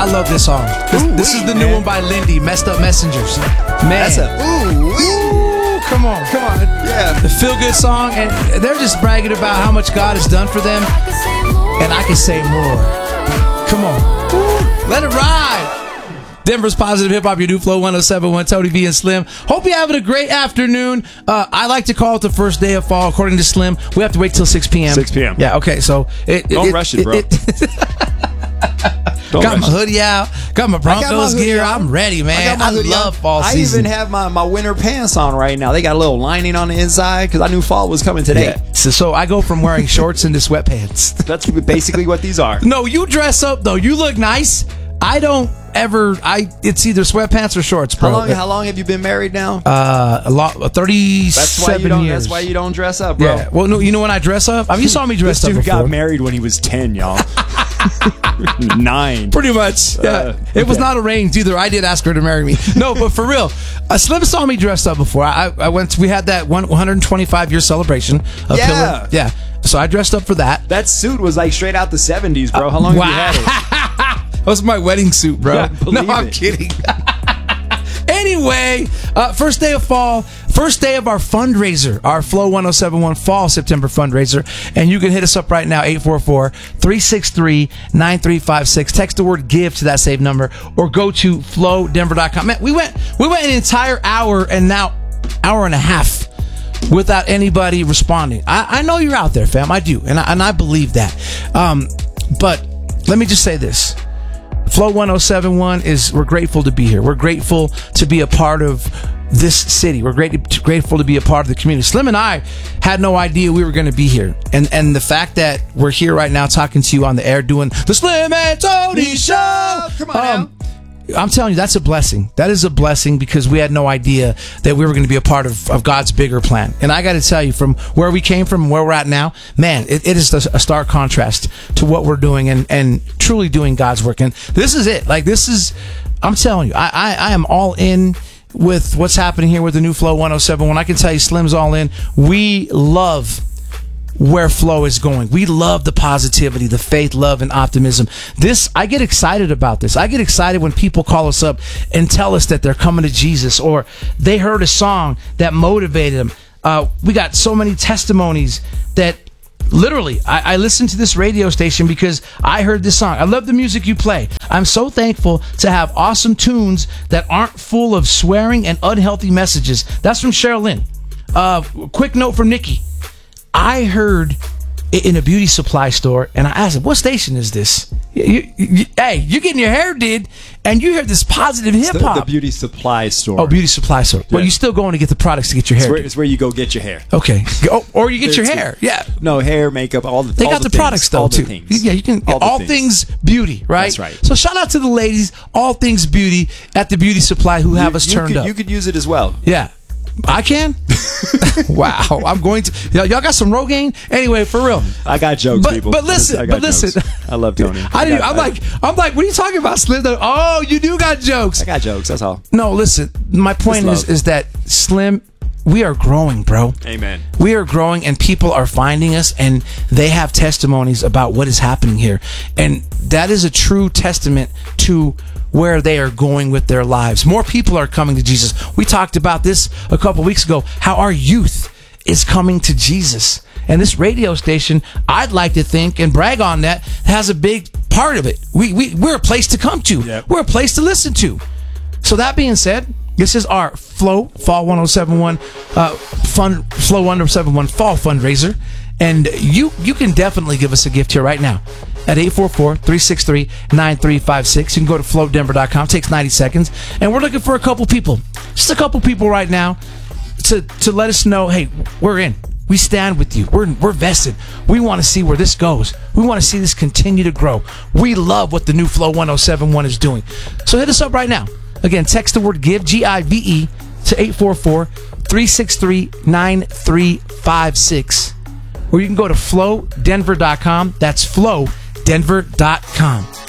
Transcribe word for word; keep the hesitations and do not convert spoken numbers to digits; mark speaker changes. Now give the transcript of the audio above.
Speaker 1: love this song. This,
Speaker 2: Ooh,
Speaker 1: this is the
Speaker 2: man.
Speaker 1: new one by Lindy, Messed Up Messengers. Man.
Speaker 2: That's a ooh,
Speaker 1: Ooh, come on.
Speaker 2: come on, yeah.
Speaker 1: The feel-good song, and they're just bragging about how much God has done for them, and I can say more. Come on. Ooh, let it ride. Denver's Positive Hip Hop, your new Flow one oh seven point one, Tony V and Slim. Hope you're having a great afternoon. Uh, I like to call it the first day of fall. According to Slim, we have to wait till six p.m.
Speaker 3: six p.m.
Speaker 1: Yeah, okay, so... It,
Speaker 3: Don't
Speaker 1: it,
Speaker 3: rush it, bro. Don't
Speaker 1: got
Speaker 3: rush
Speaker 1: my hoodie out, got my Broncos
Speaker 2: I got my hoodie
Speaker 1: gear.
Speaker 2: out.
Speaker 1: I'm ready, man.
Speaker 2: got my
Speaker 1: I,
Speaker 2: hoodie
Speaker 1: love
Speaker 2: on.
Speaker 1: fall
Speaker 2: I
Speaker 1: season.
Speaker 2: even have my, my winter pants on right now. They got a little lining on the inside because I knew fall was coming today.
Speaker 1: Yeah. So, so I go from wearing shorts into sweatpants.
Speaker 2: That's basically what these are.
Speaker 1: No, you dress up though. You look nice. I don't ever. I it's either sweatpants or shorts, bro.
Speaker 2: How long? How long have you been married now?
Speaker 1: Uh, a lot. Thirty-seven
Speaker 2: That's why you don't.
Speaker 1: years.
Speaker 2: That's why you don't dress up, bro.
Speaker 1: Yeah. Well, no. You know when I dress up? I mean, you saw me dressed
Speaker 3: This
Speaker 1: up
Speaker 3: dude
Speaker 1: before.
Speaker 3: got married when he was ten, y'all. Nine.
Speaker 1: Pretty much. Yeah.
Speaker 3: Uh,
Speaker 1: It was
Speaker 3: okay.
Speaker 1: not arranged either. I did ask her to marry me. No, but for real, uh, Slim saw me dressed up before. I, I went. To, we had that one hundred twenty-five year celebration of
Speaker 2: Yeah.
Speaker 1: Pillar. Yeah. So I dressed up for that.
Speaker 2: That suit was like straight out the seventies, bro. How long have you had it?
Speaker 1: That was my wedding suit, bro.
Speaker 2: Yeah,
Speaker 1: no,
Speaker 2: believe
Speaker 1: I'm
Speaker 2: it.
Speaker 1: kidding. Anyway, uh, first day of fall, first day of our fundraiser, our Flow one oh seven point one Fall September fundraiser. And you can hit us up right now, eight four four, three six three, nine three five six. Text the word GIVE to that save number or go to flow denver dot com. Man, we went, we went an entire hour and now hour and a half without anybody responding. I, I know you're out there, fam. I do. And I, and I believe that. Um, but let me just say this. Flow one oh seven point one is, we're grateful to be here. We're grateful to be a part of this city. We're great, grateful to be a part of the community. Slim and I had no idea we were going to be here. And and the fact that we're here right now talking to you on the air doing the Slim and Tony Show.
Speaker 2: Come on now.
Speaker 1: I'm telling you, that's a blessing. That is a blessing because we had no idea that we were going to be a part of, of God's bigger plan. And I got to tell you, from where we came from and where we're at now, man, it, it is a, a stark contrast to what we're doing and, and truly doing God's work. And this is it. Like, this is, I'm telling you, I, I, I am all in with what's happening here with the new Flow one oh seven point one. I can tell you, Slim's all in. We love where Flow is going. We love the positivity, the faith, love, and optimism. This, I get excited about this. I get excited when people call us up and tell us that they're coming to Jesus or they heard a song that motivated them. Uh, we got so many testimonies that literally, I, I listened to this radio station because I heard this song. I love the music you play. I'm so thankful to have awesome tunes that aren't full of swearing and unhealthy messages. That's from Cheryl Lynn. Uh, quick note from Nikki. I heard it in a beauty supply store, and I asked him, what station is this? You, you, you, hey, you're getting your hair did, and you hear this positive
Speaker 3: It's the,
Speaker 1: hip-hop.
Speaker 3: the beauty supply store.
Speaker 1: Oh, beauty supply store. But
Speaker 3: Yeah.
Speaker 1: you still going to get the products to get your
Speaker 3: It's
Speaker 1: hair
Speaker 3: where,
Speaker 1: did.
Speaker 3: it's where you go get your hair.
Speaker 1: Okay. Oh, or you get your
Speaker 3: It's-
Speaker 1: hair. Yeah.
Speaker 3: No, hair, makeup, all the
Speaker 1: They
Speaker 3: all
Speaker 1: got the,
Speaker 3: things,
Speaker 1: products though
Speaker 3: all the
Speaker 1: too.
Speaker 3: things.
Speaker 1: Yeah, you can
Speaker 3: All
Speaker 1: all,
Speaker 3: the
Speaker 1: things. beauty, right?
Speaker 3: That's right.
Speaker 1: So shout out to the ladies, all things beauty at the beauty supply who have
Speaker 3: You-
Speaker 1: us
Speaker 3: you
Speaker 1: turned
Speaker 3: could,
Speaker 1: up.
Speaker 3: You could use it as well.
Speaker 1: Yeah. I can? Wow. I'm going to. Y'all, y'all got some Rogaine? Anyway, for real.
Speaker 3: I got jokes,
Speaker 1: But-
Speaker 3: people.
Speaker 1: but listen,
Speaker 3: I got
Speaker 1: but listen.
Speaker 3: jokes. I love Tony.
Speaker 1: I didn't,
Speaker 3: got,
Speaker 1: I'm like, I'm like, what are you talking about, Slim? Oh, you do got jokes.
Speaker 3: I got jokes. That's all.
Speaker 1: No, listen. My point
Speaker 3: Just
Speaker 1: is,
Speaker 3: love.
Speaker 1: is that Slim, we are growing, bro.
Speaker 3: Amen.
Speaker 1: We are growing, and people are finding us, and they have testimonies about what is happening here, and that is a true testament to where they are going with their lives. More people are coming to Jesus. We talked about this a couple weeks ago, how our youth is coming to Jesus. And this radio station, I'd like to think and brag on that, has a big part of it. We, we, we're a place to come to.
Speaker 3: Yep.
Speaker 1: We're a place to listen to. So that being said, this is our Flow Fall one oh seven point one uh, fun Flow one oh seven point one Fall fundraiser. And you you can definitely give us a gift here right now at eight four four, three six three, nine three five six. You can go to flow denver dot com. It takes ninety seconds. And we're looking for a couple people. Just a couple people right now to, to let us know, hey, we're in. We stand with you. We're we're vested. We want to see where this goes. We want to see this continue to grow. We love what the new Flow one oh seven point one is doing. So hit us up right now. Again, text the word GIVE, G I V E, to eight four four, three six three, nine three five six. Or you can go to flow denver dot com. That's flow denver dot com.